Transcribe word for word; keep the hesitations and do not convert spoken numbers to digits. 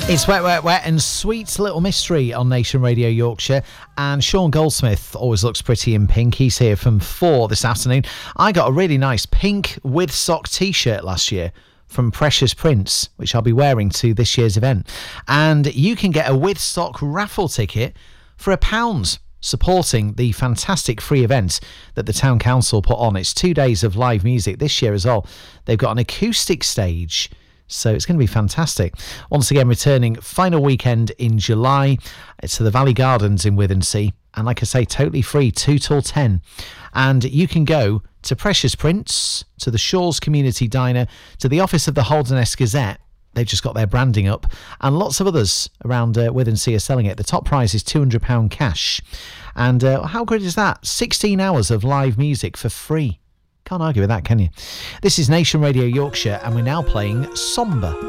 It's Wet, Wet, Wet and Sweet Little Mystery on Nation Radio Yorkshire. And Sean Goldsmith always looks pretty in pink. He's here from four this afternoon. I got a really nice pink with sock t-shirt last year from Precious Prince, which I'll be wearing to this year's event. And you can get a with sock raffle ticket for a pound, supporting the fantastic free event that the Town Council put on. It's two days of live music this year as well. They've got an acoustic stage, so it's going to be fantastic. Once again, returning final weekend in July. It's to the Valley Gardens in Withensea. And like I say, totally free, two till ten. And you can go to Precious Prince, to the Shaw's Community Diner, to the office of the Holderness Gazette. They've just got their branding up. And lots of others around uh, Withensea are selling it. The top prize is two hundred pounds cash. And uh, how good is that? sixteen hours of live music for free. Can't argue with that, can you? This is Nation Radio Yorkshire, and we're now playing Somber.